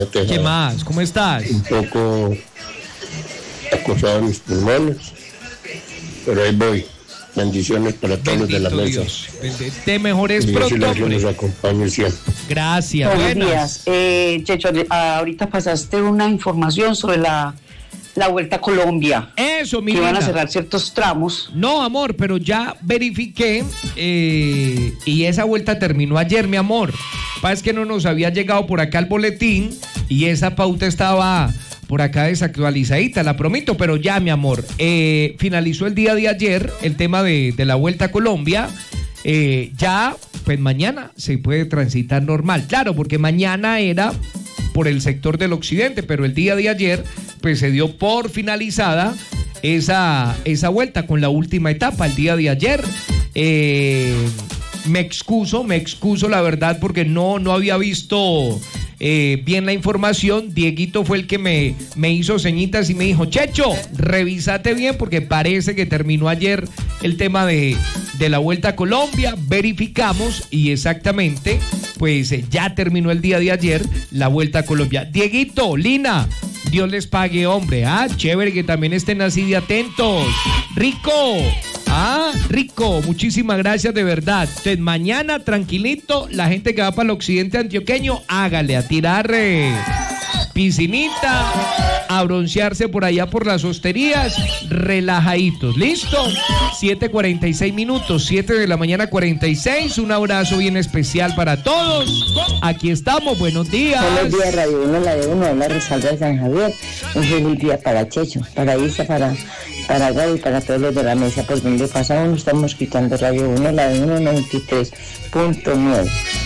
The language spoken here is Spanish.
¿Qué más? ¿Cómo estás? Un poco acosado en mis pulmones, pero ahí voy. Bendiciones para todos los de la mesa. Dios. Te mejores Dios pronto, y nos acompañe siempre. Gracias. Buenos días. Checho, ahorita pasaste una información sobre la Vuelta a Colombia. Eso, mi que van a linda. cerrar ciertos tramos. No, amor, pero ya verifiqué y esa vuelta terminó ayer, mi amor. Pasa que no nos había llegado por acá el boletín y esa pauta estaba por acá desactualizadita, la prometo, pero ya, mi amor. Finalizó el día de ayer el tema de la Vuelta a Colombia. Ya, pues mañana se puede transitar normal. Claro, porque mañana era por el sector del occidente, pero el día de ayer pues se dio por finalizada esa vuelta con la última etapa el día de ayer. Me excuso la verdad porque no había visto bien la información. Dieguito fue el que me hizo señitas y me dijo: Checho, revísate bien porque parece que terminó ayer el tema de la Vuelta a Colombia. Verificamos y exactamente pues ya terminó el día de ayer la Vuelta a Colombia. Dieguito, Lina, Dios les pague, hombre. Chévere que también estén así de atentos. Rico, muchísimas gracias de verdad. Entonces mañana tranquilito, la gente que va para el occidente antioqueño, hágale a tirar piscinita, a broncearse por allá por las hosterías, relajaditos, ¿listo? 7:46 minutos, 7 de la mañana 46, un abrazo bien especial para todos. Aquí estamos, buenos días. Buenos días, Radio 1, la de 1, habla Rosalba de San Javier. Un feliz día para Checho, para Isa, para Gaby, para todos los de la mesa, por donde pasa uno, estamos quitando Radio 1, la de 1, 93.9.